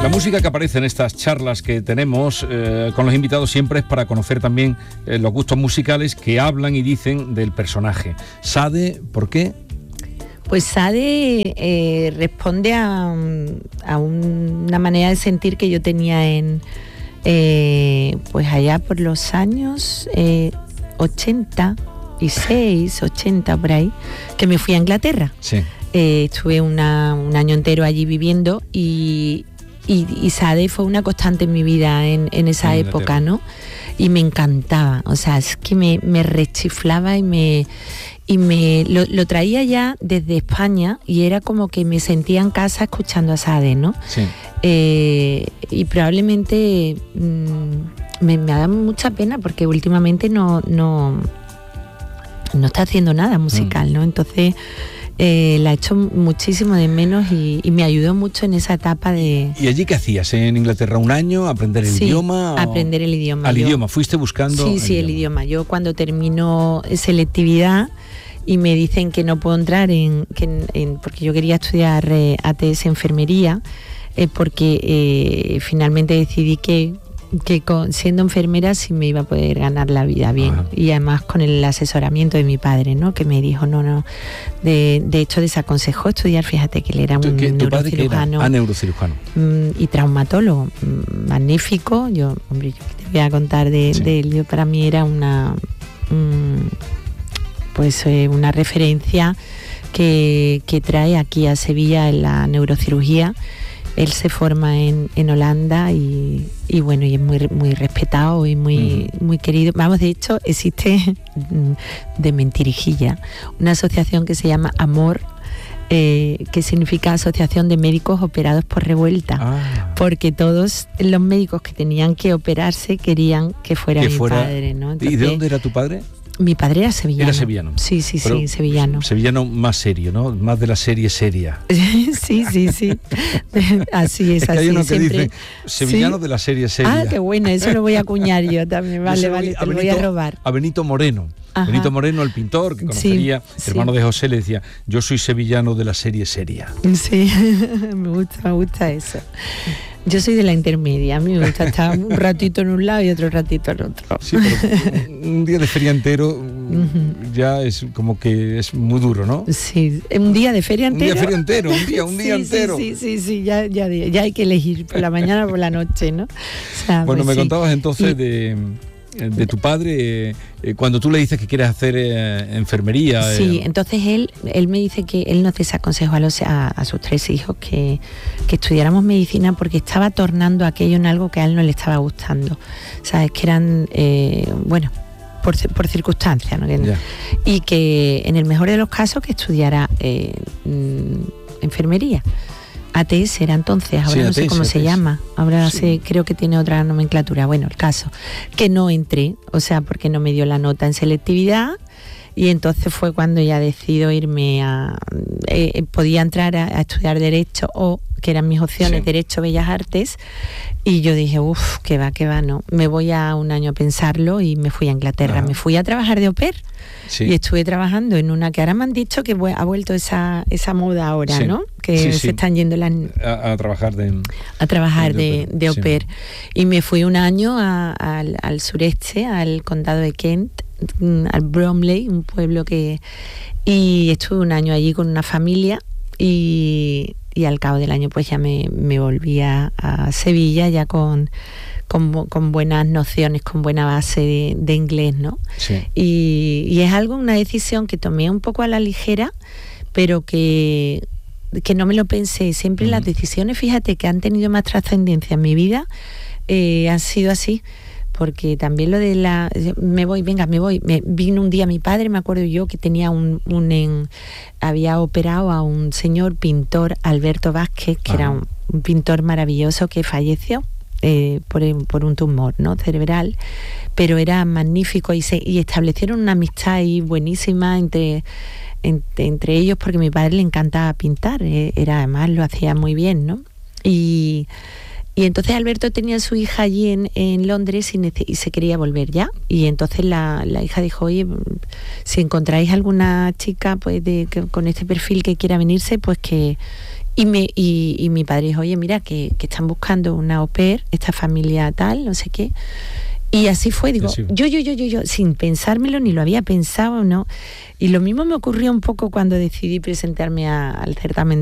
La música que aparece en estas charlas que tenemos con los invitados siempre es para conocer también los gustos musicales que hablan y dicen del personaje. Sade, ¿por qué? Pues Sade responde a una manera de sentir que yo tenía pues allá por los años 86, 80 por ahí, que me fui a Inglaterra. Sí. Estuve un año entero allí viviendo y Sade fue una constante en mi vida en esa época, ¿no? Y me encantaba, o sea, es que me rechiflaba y lo traía ya desde España y era como que me sentía en casa escuchando a Sade, ¿no? Sí. Y probablemente me ha dado mucha pena porque últimamente no está haciendo nada musical, ¿no? Entonces la he hecho muchísimo de menos y me ayudó mucho en esa etapa de... ¿Y allí qué hacías? ¿En Inglaterra un año? ¿Aprender el idioma? Aprender el idioma. ¿Al idioma? ¿Fuiste buscando? Sí, el idioma. Yo cuando termino selectividad y me dicen que no puedo entrar porque yo quería estudiar ATS enfermería, porque finalmente decidí que siendo enfermera sí me iba a poder ganar la vida bien. Ajá. Y además con el asesoramiento de mi padre, ¿no? Que me dijo no, de hecho desaconsejó estudiar, fíjate que él era un neurocirujano. Neurocirujano. Y traumatólogo, magnífico. Yo te voy a contar de él. Yo, para mí era una referencia que trae aquí a Sevilla en la neurocirugía. Él se forma en Holanda y bueno, y es muy, muy respetado y muy querido. Vamos, de hecho, existe de mentirijilla una asociación que se llama AMOR, que significa Asociación de Médicos Operados por Revuelta, porque todos los médicos que tenían que operarse querían que fuera mi padre, ¿no? Entonces, ¿y de dónde era tu padre? Mi padre era sevillano. Era sevillano. Sí, sevillano. Sevillano más serio, ¿no? Más de la serie seria. Sí. Así es. Hay uno que siempre dice sevillano de la serie seria. Ah, qué bueno, eso lo voy a acuñar yo también. Vale, te lo voy a robar. A Benito Moreno. Ajá. Benito Moreno, el pintor, que conocería, hermano de José, le decía: yo soy sevillano de la serie seria. Sí, me gusta eso. Yo soy de la intermedia, a mí me gusta estar un ratito en un lado y otro ratito en otro. Sí, pero un día de feria entero ya es como que es muy duro, ¿no? Sí, un día de feria entero. Un día de feria entero, un día entero. Sí, ya hay que elegir por la mañana o por la noche, ¿no? O sea, bueno, me contabas entonces de tu padre, cuando tú le dices que quieres hacer enfermería. Sí, entonces él me dice que él nos desaconsejó a sus 3 hijos que estudiáramos medicina porque estaba tornando aquello en algo que a él no le estaba gustando. Sabes, que eran, por circunstancias, ¿no? Y que en el mejor de los casos que estudiara enfermería. ATS era entonces, ahora no sé cómo se llama, ahora creo que tiene otra nomenclatura. Bueno, el caso, que no entré, o sea, porque no me dio la nota en selectividad, y entonces fue cuando ya decido irme podía entrar a estudiar Derecho, o que eran mis opciones, Derecho, Bellas Artes, y yo dije, que va, no, me voy a un año a pensarlo y me fui a Inglaterra. Me fui a trabajar de au pair. Sí. Y estuve trabajando en una que ahora me han dicho que ha vuelto esa moda ahora, ¿no? Que se están yendo a trabajar de au pair. Y me fui un año al sureste, al condado de Kent, al Bromley, un pueblo y estuve un año allí con una familia y al cabo del año pues ya me volví a Sevilla ya con buenas nociones, con buena base de inglés, ¿no? Sí. Y es una decisión que tomé un poco a la ligera, pero que no me lo pensé. Siempre las decisiones, fíjate, que han tenido más trascendencia en mi vida han sido así. Porque también lo de me voy. Me vino un día mi padre, me acuerdo yo, que tenía había operado a un señor pintor, Alberto Vázquez, que era un pintor maravilloso que falleció por un tumor, ¿no?, cerebral, pero era magnífico y establecieron una amistad ahí buenísima entre ellos, porque a mi padre le encantaba pintar, además lo hacía muy bien, ¿no? Y entonces Alberto tenía a su hija allí en Londres y se quería volver ya. Y entonces la hija dijo: oye, si encontráis alguna chica pues con este perfil que quiera venirse, pues que Y mi padre dijo, oye, mira, que están buscando una au pair, esta familia tal, no sé qué. Y así fue, digo, yo, sin pensármelo, ni lo había pensado, ¿no? Y lo mismo me ocurrió un poco cuando decidí presentarme al certamen